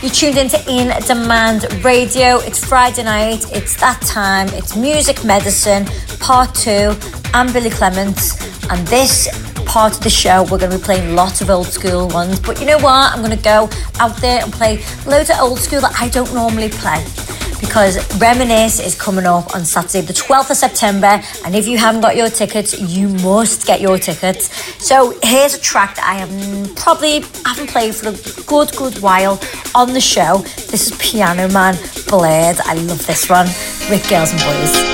You tuned into In Demand Radio. It's Friday night. It's that time. It's Music Medicine, Part 2. I'm Billy Clements. And this part of the show, we're going to be playing lots of old school ones. But you know what? I'm going to go out there and play loads of old school that I don't normally play. Because Reminisce is coming up on Saturday, the 12th of September. And if you haven't got your tickets, you must get your tickets. So here's a track that I haven't played for a good while on the show. This is Piano Man Blade. I love this one with Girls and Boys.